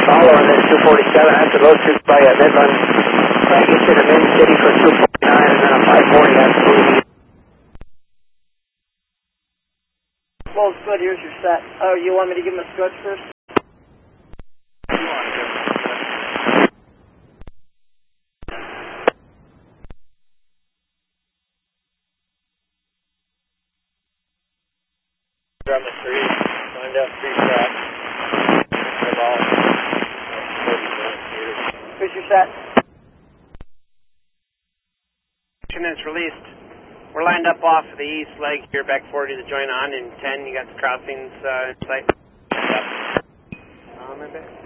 follow on this 247. I have to load 6 by Midland. Try to get to the main city for 249 and then a 540 after leaving. Well, good. Here's your set. Oh, you want me to give him a stretch first? From the 3, going down 3 shots. Here's your set. Is released. We're lined up off the east leg here, back 40 to join on in 10. You got the crossings in sight. Yep.